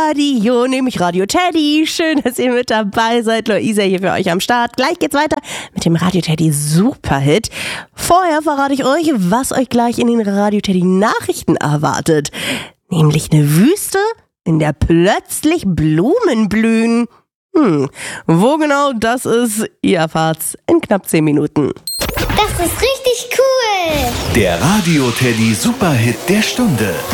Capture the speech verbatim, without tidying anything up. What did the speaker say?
Radio, nämlich Radio Teddy. Schön, dass ihr mit dabei seid. Luisa hier für euch am Start. Gleich geht's weiter mit dem Radio Teddy Superhit. Vorher verrate ich euch, was euch gleich in den Radio Teddy Nachrichten erwartet. Nämlich eine Wüste, in der plötzlich Blumen blühen. Hm, wo genau das ist, ihr erfahrt's in knapp zehn Minuten. Das ist richtig cool! Der Radio Teddy Superhit der Stunde.